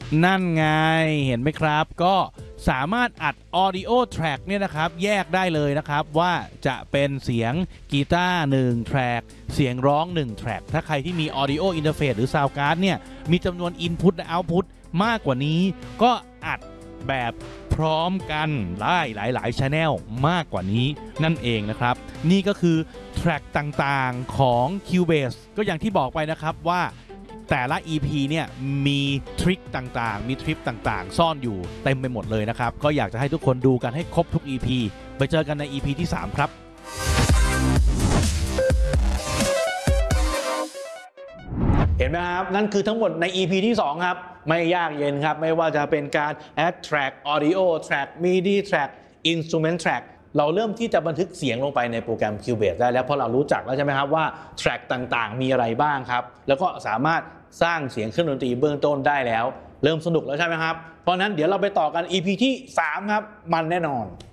นั่นไงเห็นไหมครับก็สามารถอัด Audio Track เนี่ยนะครับแยกได้เลยนะครับว่าจะเป็นเสียงกีตาร์1 track เสียงร้อง1 track ถ้าใครที่มี Audio Interface หรือ Sound Card เนี่ยมีจำนวน Input และ Output มากกว่านี้ก็อัดแบบพร้อมกันได้หลายๆ Channel มากกว่านี้นั่นเองนะครับนี่ก็คือ Track ต่างๆของ Cubase ก็อย่างที่บอกไปนะครับว่าแต่ละ EP เนี่ยมีทริคต่างๆมีทริปต่างๆซ่อนอยู่เต็มไปหมดเลยนะครับก็อยากจะให้ทุกคนดูกันให้ครบทุก EP ไปเจอกันใน EP ที่ 3 ครับเห็นไหมครับนั่นคือทั้งหมดใน EP ที่ 2 ครับไม่ยากเย็นครับไม่ว่าจะเป็นการ add track audio track MIDI track instrument track เราเริ่มที่จะบันทึกเสียงลงไปในโปรแกรม Cubase ได้แล้วเพราะเรารู้จักแล้วใช่ไหมครับว่า track ต่างๆมีอะไรบ้างครับแล้วก็สามารถสร้างเสียงเครื่องดนตรีเบื้องต้นได้แล้วเริ่มสนุกแล้วใช่ไหมครับเพราะนั้นเดี๋ยวเราไปต่อกัน EP ที่ 3 ครับมันแน่นอน